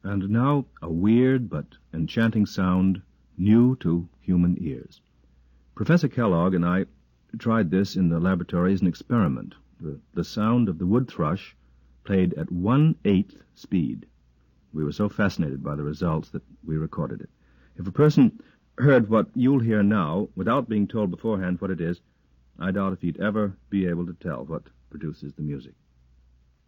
And now a weird but enchanting sound, new to human ears. Professor Kellogg and I tried this in the laboratory as an experiment. The sound of the wood thrush played at 1/8 speed. We were so fascinated by the results that we recorded it. If a person heard what you'll hear now, without being told beforehand what it is, I doubt if he'd ever be able to tell what produces the music.